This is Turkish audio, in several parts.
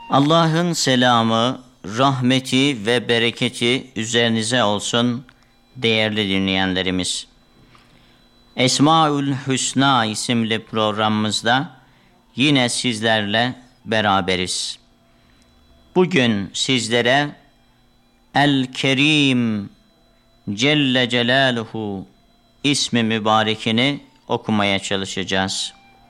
Allah'ın selamı, rahmeti ve bereketi üzerinize olsun değerli dinleyenlerimiz. Esmaül Hüsna isimli programımızda yine sizlerle beraberiz. Bugün sizlere El-Kerim Celle Celaluhu ismi mübarekini okumaya çalışacağız.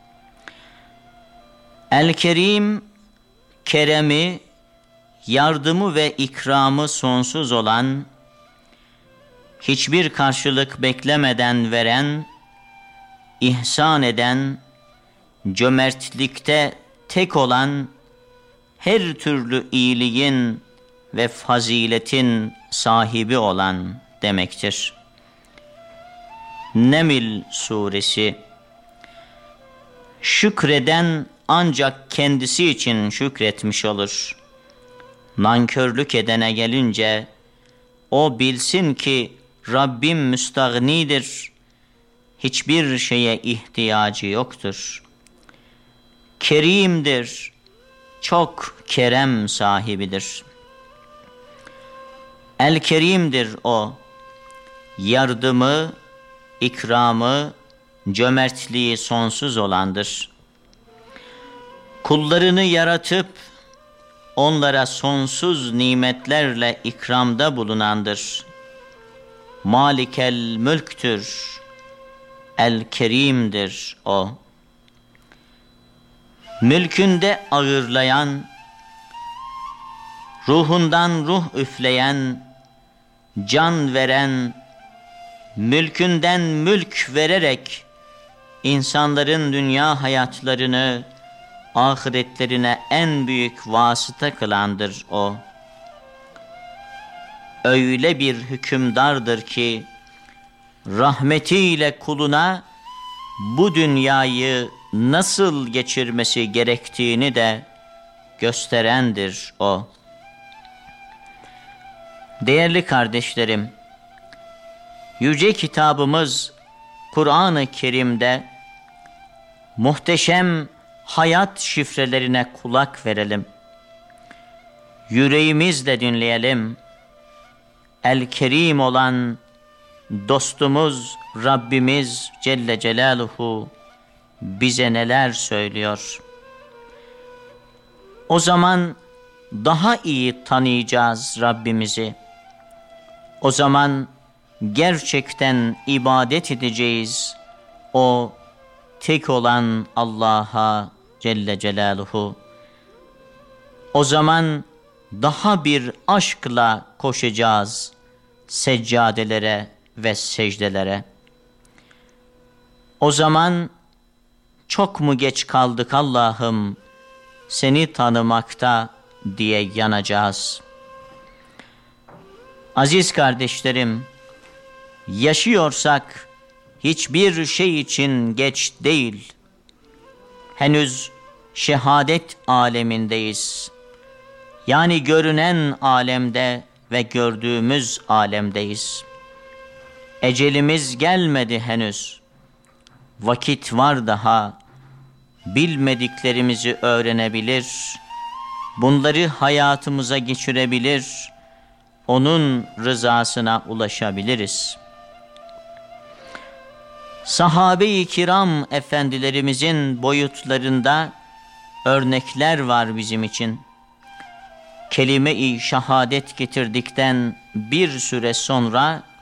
El-Kerim, keremi, yardımı ve ikramı sonsuz olan, hiçbir karşılık beklemeden veren, ihsan eden, cömertlikte tek olan, her türlü iyiliğin ve faziletin sahibi olan demektir. Neml suresi. Şükreden ancak kendisi için şükretmiş olur. Nankörlük edene gelince, o bilsin ki Rabbim müstagnidir, hiçbir şeye ihtiyacı yoktur. Kerimdir, çok kerem sahibidir. El-Kerim'dir o, yardımı, ikramı, cömertliği sonsuz olandır. Kullarını yaratıp onlara sonsuz nimetlerle ikramda bulunandır. Malikel mülktür, El-Kerim'dir o. Mülkünde ağırlayan, ruhundan ruh üfleyen, can veren, mülkünden mülk vererek insanların dünya hayatlarını ahiretlerine en büyük vasıta kılandır o. Öyle bir hükümdardır ki rahmetiyle kuluna bu dünyayı nasıl geçirmesi gerektiğini de gösterendir o. Değerli kardeşlerim, yüce kitabımız Kur'an-ı Kerim'de muhteşem hayat şifrelerine kulak verelim. Yüreğimizle dinleyelim. El-Kerim olan dostumuz Rabbimiz Celle Celaluhu bize neler söylüyor? O zaman daha iyi tanıyacağız Rabbimizi. O zaman gerçekten ibadet edeceğiz o tek olan Allah'a Celle Celaluhu. O zaman daha bir aşkla koşacağız seccadelere ve secdelere. O zaman çok mu geç kaldık Allah'ım seni tanımakta diye yanacağız. Aziz kardeşlerim, yaşıyorsak hiçbir şey için geç değil. Henüz şehadet alemindeyiz. Yani görünen alemde ve gördüğümüz alemdeyiz. Ecelimiz gelmedi henüz. Vakit var daha. Bilmediklerimizi öğrenebilir. Bunları hayatımıza geçirebilir. Onun rızasına ulaşabiliriz. Sahabe-i kiram efendilerimizin boyutlarında örnekler var bizim için. Kelime-i şehadet getirdikten bir süre sonra